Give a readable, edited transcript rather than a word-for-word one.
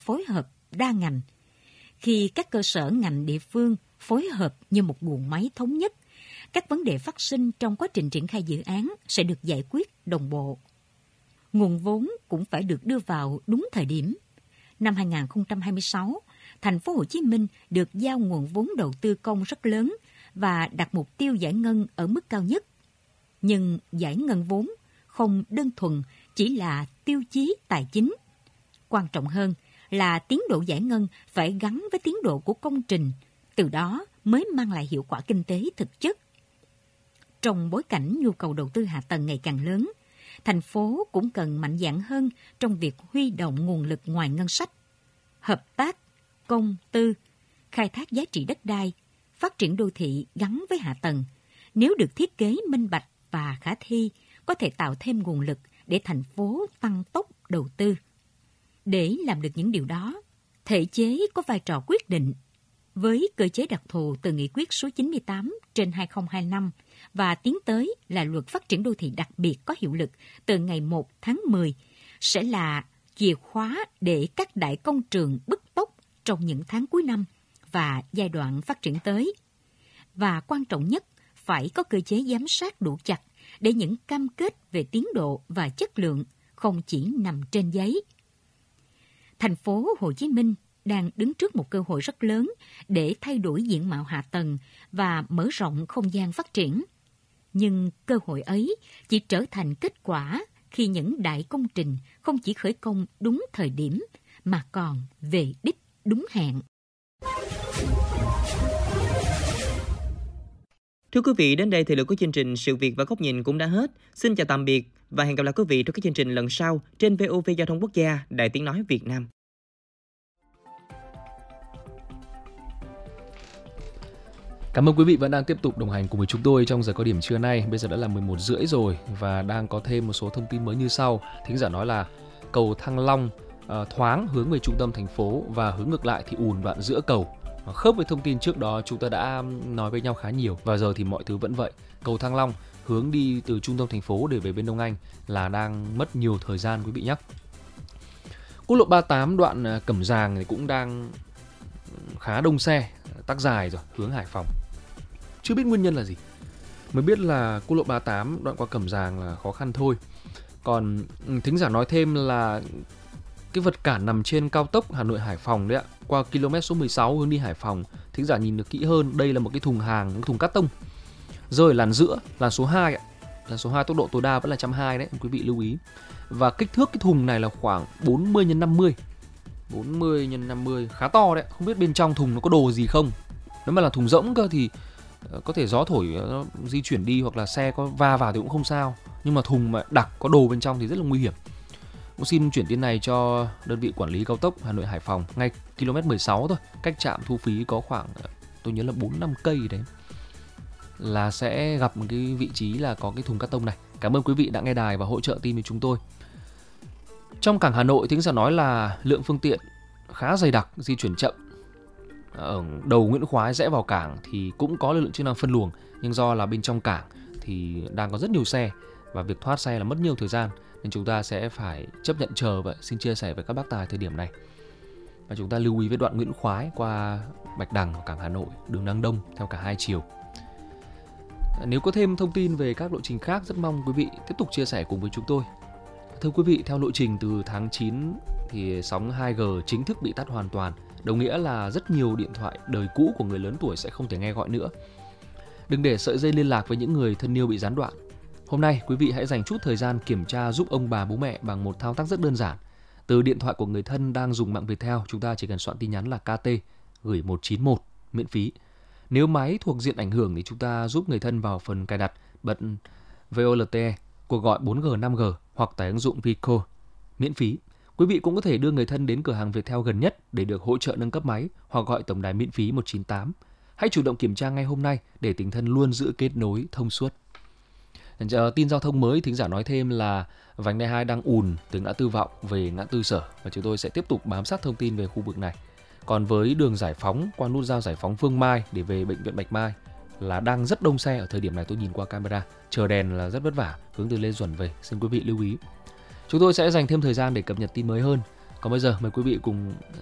phối hợp đa ngành. Khi các cơ sở ngành địa phương phối hợp như một guồng máy thống nhất, các vấn đề phát sinh trong quá trình triển khai dự án sẽ được giải quyết đồng bộ. Nguồn vốn cũng phải được đưa vào đúng thời điểm. Năm 2026, thành phố Hồ Chí Minh được giao nguồn vốn đầu tư công rất lớn và đặt mục tiêu giải ngân ở mức cao nhất. Nhưng giải ngân vốn không đơn thuần chỉ là tiêu chí tài chính. Quan trọng hơn là tiến độ giải ngân phải gắn với tiến độ của công trình, từ đó mới mang lại hiệu quả kinh tế thực chất. Trong bối cảnh nhu cầu đầu tư hạ tầng ngày càng lớn, thành phố cũng cần mạnh dạn hơn trong việc huy động nguồn lực ngoài ngân sách, hợp tác, công, tư, khai thác giá trị đất đai, phát triển đô thị gắn với hạ tầng. Nếu được thiết kế minh bạch và khả thi, có thể tạo thêm nguồn lực để thành phố tăng tốc đầu tư. Để làm được những điều đó, thể chế có vai trò quyết định. Với cơ chế đặc thù từ nghị quyết số 98/2025 và tiến tới là luật phát triển đô thị đặc biệt có hiệu lực từ ngày 1 tháng 10, sẽ là chìa khóa để các đại công trường bứt tốc trong những tháng cuối năm và giai đoạn phát triển tới. Và quan trọng nhất, phải có cơ chế giám sát đủ chặt để những cam kết về tiến độ và chất lượng không chỉ nằm trên giấy. Thành phố Hồ Chí Minh đang đứng trước một cơ hội rất lớn để thay đổi diện mạo hạ tầng và mở rộng không gian phát triển. Nhưng cơ hội ấy chỉ trở thành kết quả khi những đại công trình không chỉ khởi công đúng thời điểm mà còn về đích đúng hẹn. Thưa quý vị, đến đây thì lượng của chương trình Sự Việc và Góc Nhìn cũng đã hết. Xin chào tạm biệt và hẹn gặp lại quý vị trong các chương trình lần sau trên VOV Giao thông Quốc gia, Đài Tiếng Nói Việt Nam. Cảm ơn quý vị vẫn đang tiếp tục đồng hành cùng với chúng tôi trong giờ cao điểm trưa nay. Bây giờ đã là 11:30 rồi và đang có thêm một số thông tin mới như sau. Thính giả nói là cầu Thăng Long thoáng hướng về trung tâm thành phố và hướng ngược lại thì ùn đoạn giữa cầu. Khớp với thông tin trước đó chúng ta đã nói với nhau khá nhiều và giờ thì mọi thứ vẫn vậy. Cầu Thăng Long hướng đi từ trung tâm thành phố để về bên Đông Anh là đang mất nhiều thời gian quý vị nhé. Quốc lộ 38 đoạn Cẩm Giàng thì cũng đang khá đông xe, tắc dài rồi, hướng Hải Phòng. Chưa biết nguyên nhân là gì. Mới biết là quốc lộ 38 đoạn qua Cẩm Giàng là khó khăn thôi. Còn thính giả nói thêm là cái vật cản nằm trên cao tốc Hà Nội Hải Phòng đấy ạ, qua km số 16 hướng đi Hải Phòng. Thính giả nhìn được kỹ hơn, đây là một cái thùng hàng, một thùng cát tông rơi ở làn giữa, làn số 2 ạ. Làn số 2 tốc độ tối đa vẫn là 120 đấy, quý vị lưu ý. Và kích thước cái thùng này là khoảng 40 x 50. 40 x 50 khá to đấy, không biết bên trong thùng nó có đồ gì không. Nếu mà là thùng rỗng cơ thì có thể gió thổi nó di chuyển đi hoặc là xe có va vào thì cũng không sao. Nhưng mà thùng mà đặc có đồ bên trong thì rất là nguy hiểm. Cũng xin chuyển tin này cho đơn vị quản lý cao tốc Hà Nội Hải Phòng, ngay km 16 thôi, cách trạm thu phí có khoảng tôi nhớ là 4-5 cây đấy, là sẽ gặp một cái vị trí là có cái thùng cát tông này. Cảm ơn quý vị đã nghe đài và hỗ trợ tin với chúng tôi. Trong cảng Hà Nội, thính giả nói là lượng phương tiện khá dày đặc, di chuyển chậm. Ở đầu Nguyễn Khoái rẽ vào cảng thì cũng có lực lượng chức năng phân luồng, nhưng do là bên trong cảng thì đang có rất nhiều xe và việc thoát xe là mất nhiều thời gian, nên chúng ta sẽ phải chấp nhận chờ vậy. Xin chia sẻ với các bác tài thời điểm này. Và chúng ta lưu ý với đoạn Nguyễn Khoái qua Bạch Đằng ở cảng Hà Nội, đường đang đông theo cả hai chiều. Nếu có thêm thông tin về các lộ trình khác, rất mong quý vị tiếp tục chia sẻ cùng với chúng tôi. Thưa quý vị, theo lộ trình từ tháng 9 thì sóng 2G chính thức bị tắt hoàn toàn, đồng nghĩa là rất nhiều điện thoại đời cũ của người lớn tuổi sẽ không thể nghe gọi nữa. Đừng để sợi dây liên lạc với những người thân yêu bị gián đoạn. Hôm nay, quý vị hãy dành chút thời gian kiểm tra giúp ông bà bố mẹ bằng một thao tác rất đơn giản. Từ điện thoại của người thân đang dùng mạng Viettel, chúng ta chỉ cần soạn tin nhắn là KT, gửi 191, miễn phí. Nếu máy thuộc diện ảnh hưởng thì chúng ta giúp người thân vào phần cài đặt, bật VoLTE, cuộc gọi 4G, 5G hoặc tải ứng dụng Vico, miễn phí. Quý vị cũng có thể đưa người thân đến cửa hàng Viettel gần nhất để được hỗ trợ nâng cấp máy hoặc gọi tổng đài miễn phí 198. Hãy chủ động kiểm tra ngay hôm nay để tình thân luôn giữ kết nối thông suốt. Tin giao thông mới, thính giả nói thêm là vành đai 2 đang ùn từ ngã tư Vọng về ngã tư Sở và chúng tôi sẽ tiếp tục bám sát thông tin về khu vực này. Còn với đường Giải Phóng qua nút giao Giải Phóng Phương Mai để về bệnh viện Bạch Mai là đang rất đông xe ở thời điểm này, tôi nhìn qua camera, chờ đèn là rất vất vả hướng từ Lê Duẩn về, xin quý vị lưu ý. Chúng tôi sẽ dành thêm thời gian để cập nhật tin mới hơn. Còn bây giờ mời quý vị cùng